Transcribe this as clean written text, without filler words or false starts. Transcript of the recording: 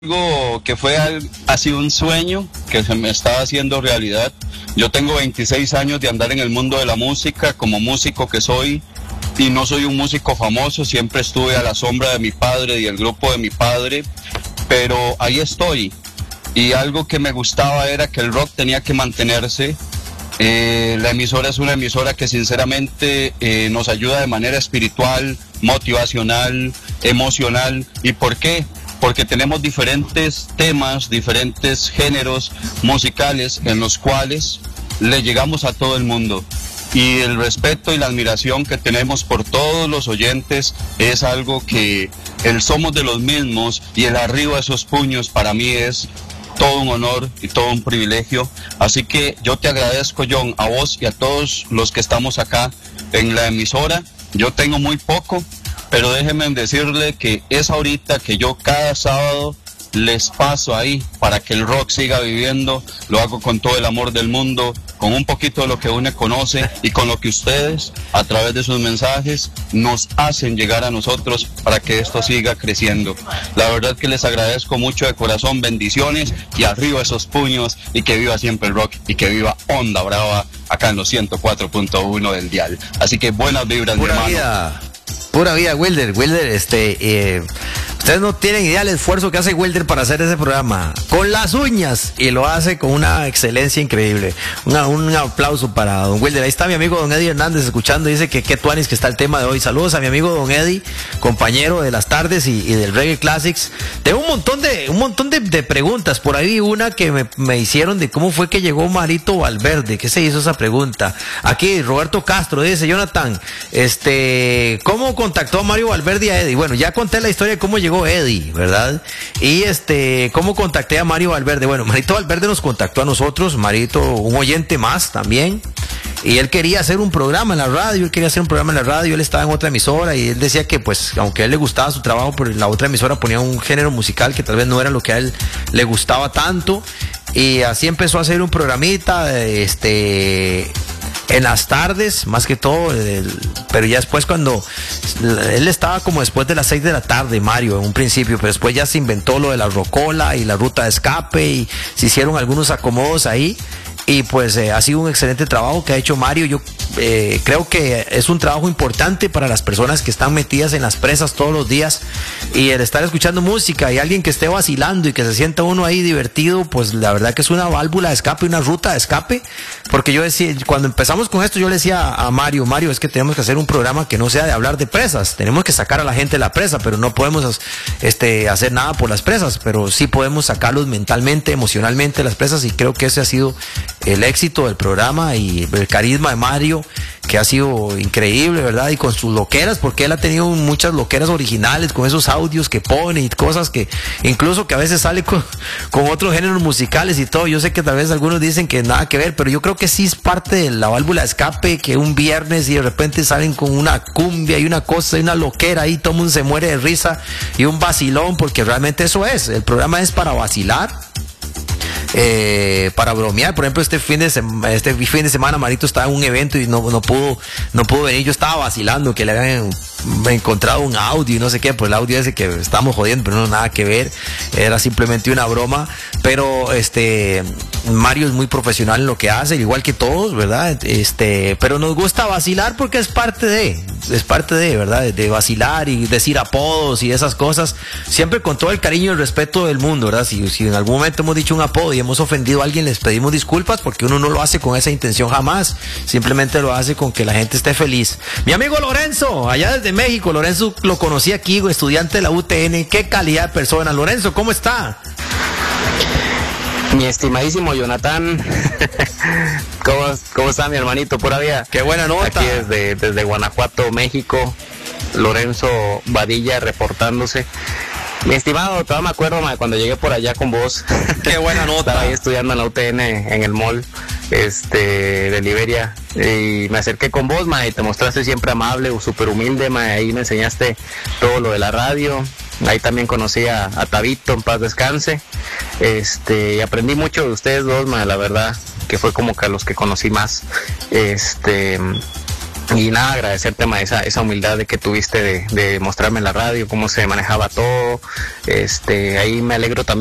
Algo que fue así un sueño que se me estaba haciendo realidad. Yo tengo 26 años de andar en el mundo de la música como músico que soy, y no soy un músico famoso, siempre estuve a la sombra de mi padre y el grupo de mi padre, pero ahí estoy. Y algo que me gustaba era que el rock tenía que mantenerse. La emisora es una emisora que sinceramente nos ayuda de manera espiritual, motivacional, emocional. ¿Y por qué? Porque tenemos diferentes temas, diferentes géneros musicales en los cuales le llegamos a todo el mundo. Y el respeto y la admiración que tenemos por todos los oyentes es algo que el somos de los mismos y el arriba de esos puños para mí es todo un honor y todo un privilegio. Así que yo te agradezco, John, a vos y a todos los que estamos acá en la emisora. Yo tengo muy poco, pero déjenme decirle que es ahorita que yo cada sábado les paso ahí para que el rock siga viviendo. Lo hago con todo el amor del mundo, con un poquito de lo que uno conoce y con lo que ustedes, a través de sus mensajes, nos hacen llegar a nosotros para que esto siga creciendo. La verdad que les agradezco mucho de corazón, bendiciones y arriba esos puños, y que viva siempre el rock y que viva Onda Brava acá en los 104.1 del dial. Así que buenas vibras, mi hermano. Pura vida, Wilder. Ustedes no tienen idea del esfuerzo que hace Wilder para hacer ese programa con las uñas, y lo hace con una excelencia increíble. Un aplauso para don Wilder. Ahí está mi amigo don Eddie Hernández escuchando, dice que qué tuanis que está el tema de hoy. Saludos a mi amigo don Eddie, compañero de las tardes y del Reggae Classics. Tengo un montón de preguntas. Por ahí una que me hicieron de cómo fue que llegó Marito Valverde. ¿Qué se hizo esa pregunta? Aquí Roberto Castro dice: Jonathan, ¿cómo contactó a Mario Valverde y a Eddie? Bueno, ya conté la historia de cómo llegó Eddie, ¿verdad? Y ¿cómo contacté a Mario Valverde? Bueno, Marito Valverde nos contactó a nosotros, Marito, un oyente más también, y él quería hacer un programa en la radio, él estaba en otra emisora, y él decía que pues, aunque a él le gustaba su trabajo, pero la otra emisora ponía un género musical que tal vez no era lo que a él le gustaba tanto, y así empezó a hacer un programita, en las tardes, más que todo, pero ya después cuando él estaba como después de las 6 de la tarde, Mario, en un principio, pero después ya se inventó lo de la rocola y la ruta de escape, y se hicieron algunos acomodos ahí, y pues ha sido un excelente trabajo que ha hecho Mario. Yo creo que es un trabajo importante para las personas que están metidas en las presas todos los días, y el estar escuchando música y alguien que esté vacilando y que se sienta uno ahí divertido, pues la verdad que es una válvula de escape, una ruta de escape. Porque yo decía, cuando empezamos con esto, yo le decía a Mario, es que tenemos que hacer un programa que no sea de hablar de presas, tenemos que sacar a la gente de la presa, pero no podemos hacer nada por las presas, pero sí podemos sacarlos mentalmente, emocionalmente las presas, y creo que ese ha sido el éxito del programa y el carisma de Mario, que ha sido increíble, ¿verdad? Y con sus loqueras, porque él ha tenido muchas loqueras originales, con esos audios que pone y cosas que incluso que a veces sale con otros géneros musicales y todo. Yo sé que tal vez algunos dicen que nada que ver, pero yo creo que sí es parte de la válvula de escape, que un viernes y de repente salen con una cumbia y una cosa y una loquera y todo el mundo se muere de risa, y un vacilón, porque realmente eso es, el programa es para vacilar, para bromear. Por ejemplo, este fin de semana Marito estaba en un evento y no pudo venir. Yo estaba vacilando que le habían encontrado un audio y no sé qué, pues el audio ese que estamos jodiendo, pero no nada que ver, era simplemente una broma. Pero Mario es muy profesional en lo que hace, igual que todos, ¿verdad? Pero nos gusta vacilar porque es parte de, ¿verdad? De vacilar y decir apodos y esas cosas, siempre con todo el cariño y el respeto del mundo, ¿verdad? Si en algún momento hemos dicho un apodo y hemos ofendido a alguien, les pedimos disculpas, porque uno no lo hace con esa intención jamás, simplemente lo hace con que la gente esté feliz. Mi amigo Lorenzo, allá desde México, Lorenzo lo conocí aquí, estudiante de la UTN, qué calidad de persona. Lorenzo, ¿cómo está? Mi estimadísimo Jonathan, ¿cómo está mi hermanito? Pura vida. Qué buena nota. Aquí desde Guanajuato, México, Lorenzo Badilla reportándose. Mi estimado, todavía me acuerdo cuando llegué por allá con vos. Qué buena nota. Estaba ahí estudiando en la UTN, en el mall de Liberia, y me acerqué con vos, y te mostraste siempre amable, súper humilde, ahí me enseñaste todo lo de la radio. Ahí también conocí a Tabito, en paz descanse, y aprendí mucho de ustedes dos, la verdad que fue como que a los que conocí más. Y nada, agradecerte, ma, esa humildad de que tuviste de mostrarme en la radio cómo se manejaba todo. Ahí me alegro también